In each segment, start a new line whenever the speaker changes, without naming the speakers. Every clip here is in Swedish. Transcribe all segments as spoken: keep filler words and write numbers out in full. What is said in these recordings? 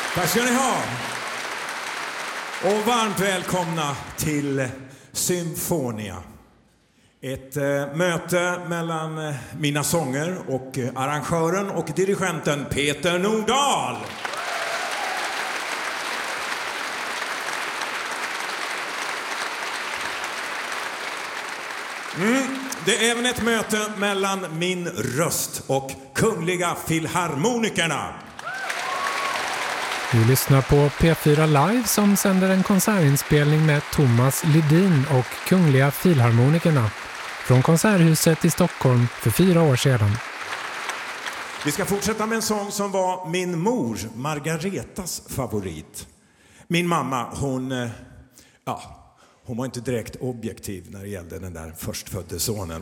Tack ska ni ha. Och varmt välkomna till Symfonia. Ett eh, möte mellan eh, mina sånger och eh, arrangören och dirigenten Peter Nordahl. Mm, det är även ett möte mellan min röst och Kungliga Filharmonikerna.
Vi lyssnar på P fyra Live som sänder en konsertinspelning med Thomas Ledin och Kungliga Filharmonikerna från Konserthuset i Stockholm för fyra år sedan.
Vi ska fortsätta med en sång som var min mor, Margaretas, favorit. Min mamma, hon, ja, hon var inte direkt objektiv när det gällde den där förstfödde sonen.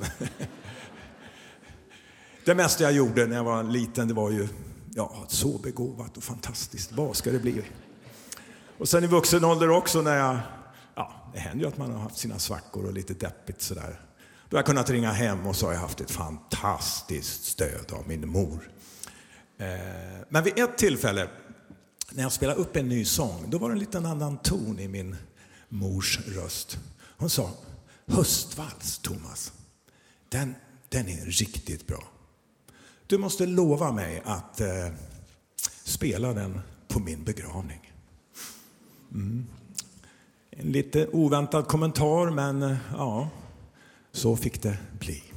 Det mesta jag gjorde när jag var liten, det var ju ja, så begåvat och fantastiskt. Vad ska det bli? Och sen i vuxen ålder också när jag, ja, det händer ju att man har haft sina svackor och lite deppigt sådär. Då har jag kunnat ringa hem och så har jag haft ett fantastiskt stöd av min mor. Eh, men vid ett tillfälle, när jag spelade upp en ny sång, då var det en liten annan ton i min mors röst. Hon sa, höstvals, Thomas, den, den är riktigt bra. Du måste lova mig att eh, spela den på min begravning. Mm. En lite oväntad kommentar, men eh, ja, så fick det bli.